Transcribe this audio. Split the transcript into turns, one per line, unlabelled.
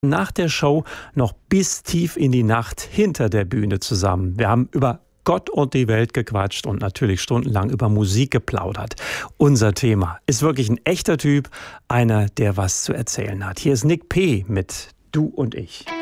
nach der Show noch bis tief in die Nacht hinter der Bühne zusammen. Wir haben über Gott und die Welt gequatscht und natürlich stundenlang über Musik geplaudert. Unser Thema ist wirklich ein echter Typ, einer, der was zu erzählen hat. Hier ist Nick P. mit Du und ich.